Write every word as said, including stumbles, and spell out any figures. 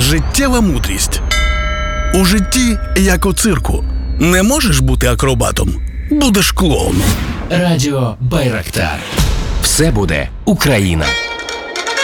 Життєва мудрість. У житті, як у цирку, не можеш бути акробатом – будеш клоуном. Радіо Байрактар. Все буде Україна.